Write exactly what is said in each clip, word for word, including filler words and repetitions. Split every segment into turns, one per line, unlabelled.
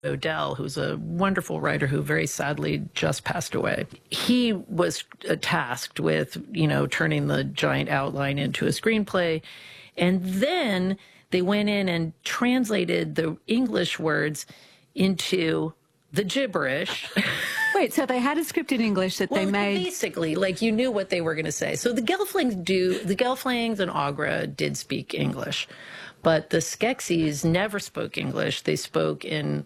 O'Dell, who's a wonderful writer who very sadly just passed away. He was tasked with, you know, turning the giant outline into a screenplay. And then they went in and translated the English words into the gibberish.
Wait, so they had a script in English that
well,
they made...
basically, like, you knew what they were going to say. So the Gelflings do, the Gelflings and Aughra did speak English, but the Skeksis never spoke English. They spoke in,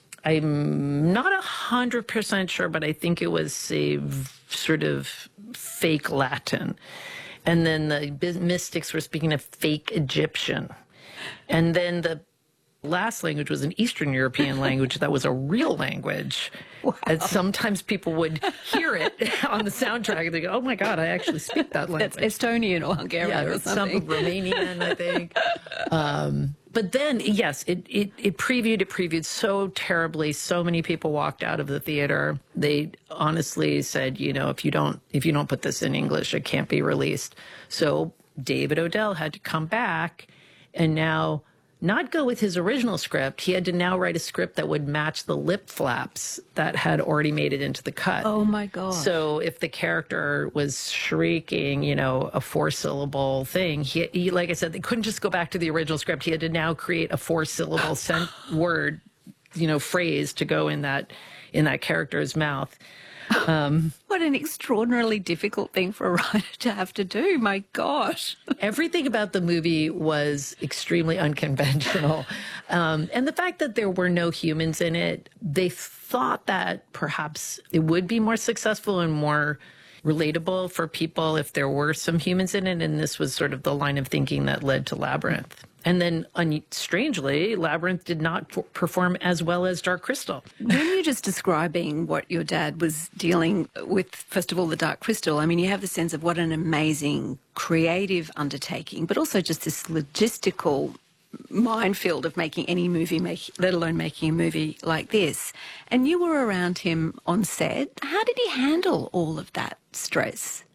I'm not a hundred percent sure, but I think it was a sort of fake Latin. And then the mystics were speaking a fake Egyptian. And then the last language was an Eastern European language that was a real language. Wow. And sometimes people would hear it on the soundtrack and they go, oh my God, I actually speak that language.
That's Estonian or Hungarian
yeah,
or something.
Some Romanian, I think. Um, but then, yes, it, it, it previewed, it previewed so terribly. So many people walked out of the theater. They honestly said, you know, if you don't, if you don't put this in English, it can't be released. So David O'Dell had to come back and now not go with his original script. He had to now write a script that would match the lip flaps that had already made it into the cut.
Oh, my God.
So if the character was shrieking, you know, a four-syllable thing, he, he, like I said, they couldn't just go back to the original script. He had to now create a four-syllable sent word, you know, phrase to go in that, in that character's mouth. Um,
what an extraordinarily difficult thing for a writer to have to do. My gosh.
Everything about the movie was extremely unconventional. Um, and the fact that there were no humans in it, they thought that perhaps it would be more successful and more relatable for people if there were some humans in it. And this was sort of the line of thinking that led to Labyrinth. And then, strangely, Labyrinth did not perform as well as Dark Crystal.
When you're just describing what your dad was dealing with, first of all, the Dark Crystal, I mean, you have the sense of what an amazing creative undertaking, but also just this logistical minefield of making any movie, make, let alone making a movie like this. And you were around him on set. How did he handle all of that stress?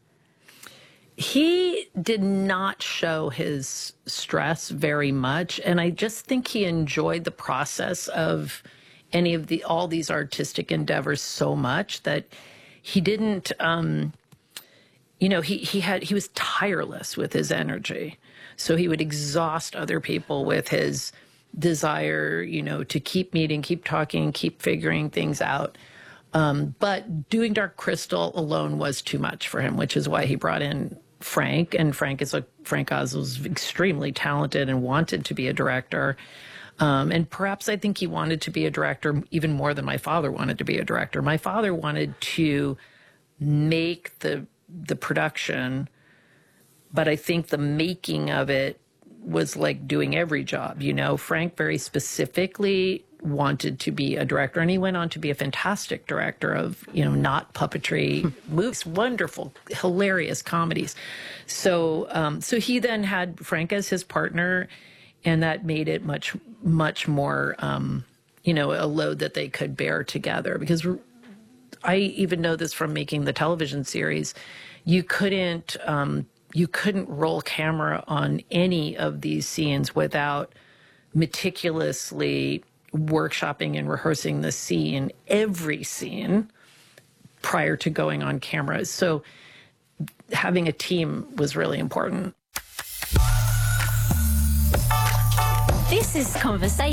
He did not show his stress very much, and I just think he enjoyed the process of any of the all these artistic endeavors so much that he didn't, um, you know, he he had he was tireless with his energy, so he would exhaust other people with his desire, you know, to keep meeting, keep talking, keep figuring things out. Um, but doing Dark Crystal alone was too much for him, which is why he brought in Frank, and Frank is a Frank Oz was extremely talented and wanted to be a director. Um, and perhaps I think he wanted to be a director even more than my father wanted to be a director. My father wanted to make the the production, but I think the making of it was like doing every job. You know, Frank very specifically wanted to be a director, and he went on to be a fantastic director of, you know, not puppetry movies, wonderful, hilarious comedies. So, um, so he then had Frank as his partner, and that made it much, much more, um, you know, a load that they could bear together. Because I even know this from making the television series, you couldn't, um, you couldn't roll camera on any of these scenes without meticulously workshopping and rehearsing the scene, every scene, prior to going on camera. So having a team was really important.
This is Conversation.